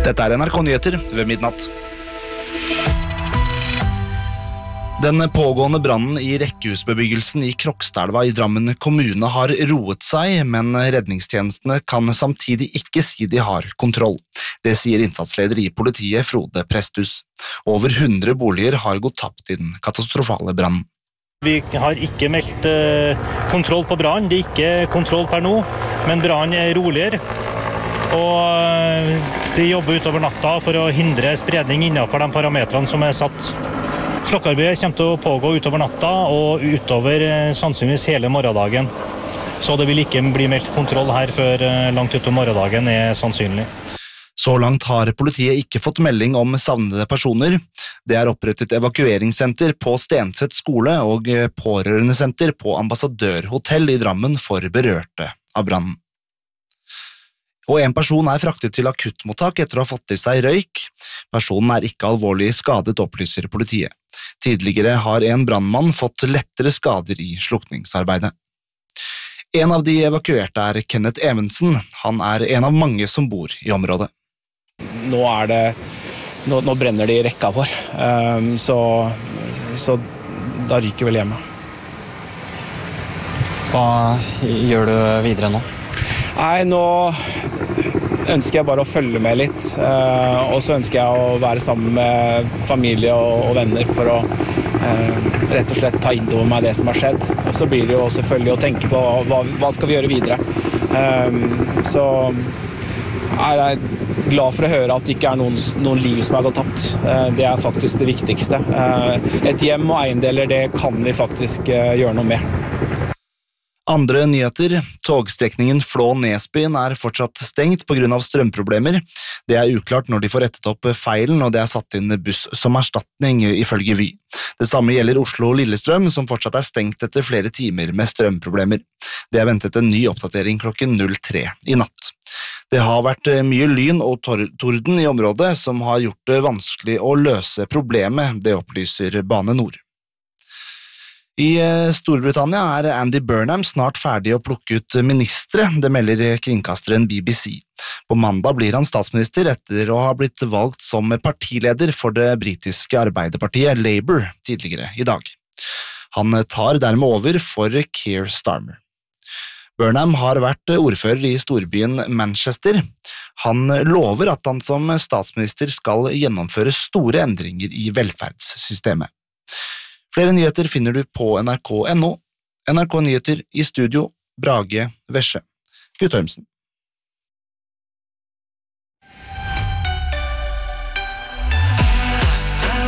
Dette NRK Nyheter ved midnatt. Den pågående brannen i rekkehusbebyggelsen i Krokstadelva i Drammen kommune har roet seg, men redningstjenestene kan samtidig ikke si de har kontroll. Det sier innsatsleder i politiet Frode Presthus. Over 100 boliger har gått tapt i den katastrofale brannen. Vi har ikke meldt kontroll på brann, det er ikke kontroll per nå, men brannen er roligere. Og vi jobber utover natta for å hindre spredning innenfor de parametrene som er satt. Slokkearbeidet kommer til å pågå utover natta og utover sannsynligvis hele morgendagen. Så det vil ikke bli meldt kontroll her før langt utover morgendagen er sannsynlig. Så langt har politiet ikke fått melding om savnede personer. Det er opprettet evakueringssenter på Stenseth skole og pårørendesenter på Ambassadørhotell i Drammen for berørte av brannen. Og en person er fraktet til akuttmottak etter å ha fått i seg røyk. Personen er ikke alvorlig skadet, opplyser politiet. Tidligere har en brannmann fått lettere skader i slukningsarbeidet. En av de evakuerte er Kenneth Evensen. Han er en av mange som bor i området. Nå brenner det i rekka vår, så da ryker vel hjemme. Hva gjør du videre nå? Nei, nå ønsker jeg bare å følge med litt, og så ønsker jeg å være sammen med familie og venner for å rett og slett ta inn over meg det som har skjedd. Og så blir det jo selvfølgelig å tenke på hva skal vi gjøre videre. Så er jeg glad for å høre at det ikke er noen liv som har gått tapt. Det er faktisk det viktigste. Et hjem og eiendeler, det kan vi faktisk gjøre noe med. Andre nyheter. Togstrekningen Flå-Nesbyen er fortsatt stengt på grunn av strømproblemer. Det er uklart når de får rettet opp feilen, og det er satt inn buss som erstatning, ifølge Vy. Det samme gjelder Oslo-Lillestrøm, som fortsatt er stengt etter flere timer med strømproblemer. Det er ventet en ny oppdatering klokken 03 i natt. Det har vært mye lyn og torden i området som har gjort det vanskelig å løse problemet, det opplyser Bane Nor. I Storbritannia er Andy Burnham snart ferdig å plukke ut ministre, det melder kringkasteren BBC. På mandag blir han statsminister etter å ha blitt valgt som partileder for det britiske arbeiderpartiet Labour tidligere i dag. Han tar dermed over for Keir Starmer. Burnham har vært ordfører i storbyen Manchester. Han lover at han som statsminister skal gjennomføre store endringer i velferdssystemet. Flere nyheter finner du på nrk.no. NRK Nyheter i studio, Brage Vesje. Guttormsen.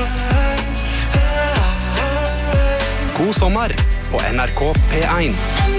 God sommer på NRK P1.